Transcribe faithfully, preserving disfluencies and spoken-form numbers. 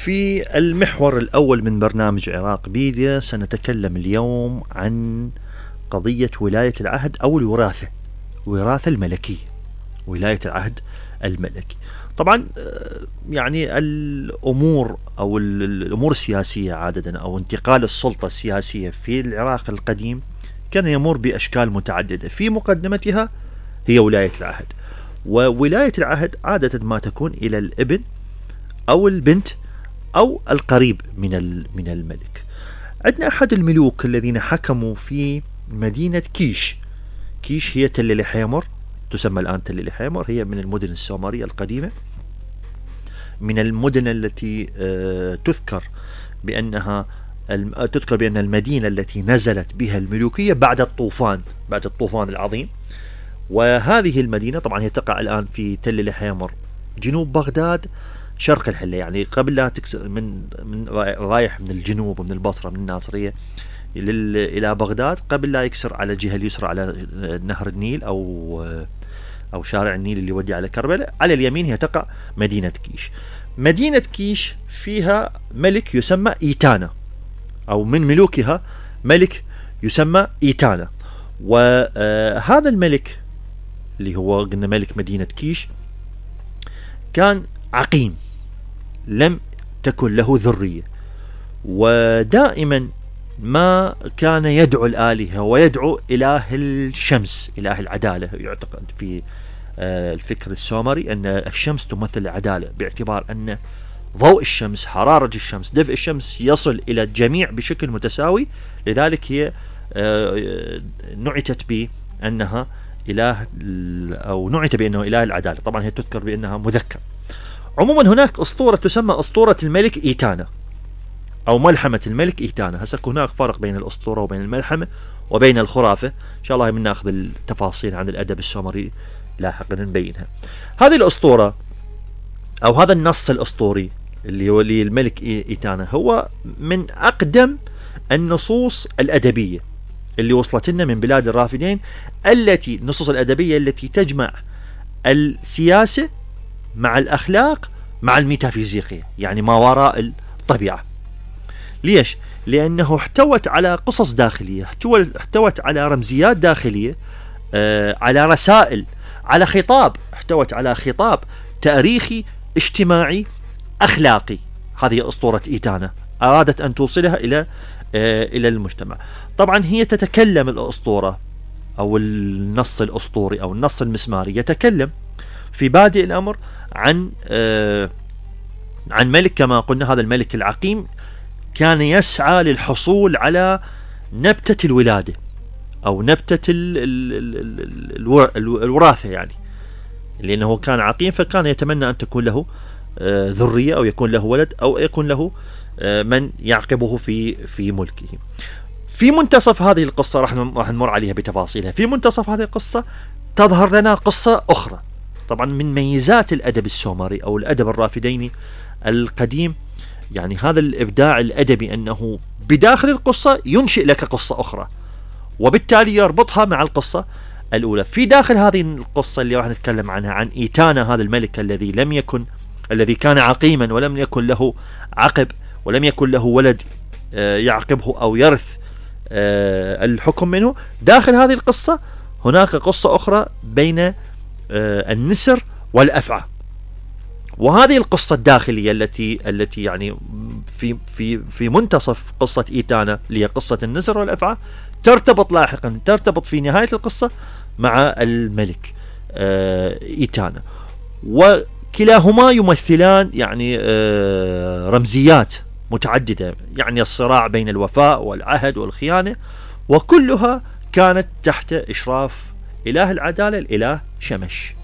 في المحور الأول من برنامج عراق بيديا سنتكلم اليوم عن قضية ولاية العهد أو الوراثة، وراثة الملكية، ولاية العهد الملكي. طبعا يعني الأمور أو الأمور السياسية عادة أو انتقال السلطة السياسية في العراق القديم كان يمر بأشكال متعددة، في مقدمتها هي ولاية العهد. وولاية العهد عادة ما تكون إلى الابن أو البنت أو القريب من من الملك. عندنا أحد الملوك الذين حكموا في مدينة كيش. كيش هي تل الحيمر، تسمى الآن تل الحيمر، هي من المدن السومرية القديمة، من المدن التي تذكر بأنها تذكر بأن المدينة التي نزلت بها الملوكية بعد الطوفان بعد الطوفان العظيم. وهذه المدينة طبعا هي تقع الآن في تل الحيمر جنوب بغداد شرق الحلة، يعني قبل لا تكسر من من رايح من الجنوب ومن البصرة من الناصرية إلى بغداد، قبل لا يكسر على الجهة اليسرى على نهر النيل أو أو شارع النيل اللي يودي على كربلاء، على اليمين هي تقع مدينة كيش. مدينة كيش فيها ملك يسمى إيتانا، أو من ملوكها ملك يسمى إيتانا. وهذا الملك اللي هو قلنا ملك مدينة كيش كان عقيم، لم تكن له ذرية، ودائما ما كان يدعو الآلهة ويدعو إله الشمس، إله العدالة. يعتقد في الفكر السومري أن الشمس تمثل العدالة، باعتبار أن ضوء الشمس، حرارة الشمس، دفء الشمس يصل إلى الجميع بشكل متساوي، لذلك هي نعتت بأنها إله أو نعت بأنه إله العدالة. طبعا هي تذكر بأنها مذكر. عموما هناك أسطورة تسمى أسطورة الملك إيتانا أو ملحمة الملك إيتانا. هسه هناك فرق بين الأسطورة وبين الملحمة وبين الخرافة، إن شاء الله بناخذ التفاصيل عن الأدب السومري لاحقا نبينها. هذه الأسطورة أو هذا النص الأسطوري اللي هو للملك إيتانا هو من أقدم النصوص الأدبية اللي وصلت لنا من بلاد الرافدين، التي النصوص الأدبية التي تجمع السياسة مع الأخلاق مع الميتافيزيقية، يعني ما وراء الطبيعة. ليش؟ لأنه احتوت على قصص داخلية، احتوت على رمزيات داخلية، آه على رسائل، على خطاب، احتوت على خطاب تاريخي اجتماعي أخلاقي. هذه أسطورة إيتانا أرادت أن توصلها إلى آه إلى المجتمع. طبعا هي تتكلم الأسطورة أو النص الأسطوري أو النص المسماري يتكلم في بادئ الأمر عن آه عن ملك، كما قلنا هذا الملك العقيم كان يسعى للحصول على نبتة الولادة أو نبتة ال ال ال الوراثة، يعني لأنه كان عقيم فكان يتمنى أن تكون له آه ذرية أو يكون له ولد أو يكون له آه من يعقبه في في ملكه. في منتصف هذه القصة راح راح نمر عليها بتفاصيلها. في منتصف هذه القصة تظهر لنا قصة أخرى. طبعا من ميزات الأدب السومري أو الأدب الرافديني القديم يعني هذا الإبداع الأدبي، أنه بداخل القصة ينشئ لك قصة أخرى وبالتالي يربطها مع القصة الأولى. في داخل هذه القصة اللي راح نتكلم عنها عن إيتانا، هذا الملك الذي لم يكن الذي كان عقيما ولم يكن له عقب ولم يكن له ولد يعقبه أو يرث الحكم منه. داخل هذه القصة هناك قصة أخرى بين النسر والأفعى، وهذه القصة الداخلية التي التي يعني في في في منتصف قصة إيتانا اللي هي قصة النسر والأفعى ترتبط لاحقا ترتبط في نهاية القصة مع الملك إيتانا، وكلاهما يمثلان يعني رمزيات متعددة، يعني الصراع بين الوفاء والعهد والخيانة، وكلها كانت تحت إشراف إله العدالة الإله شمش.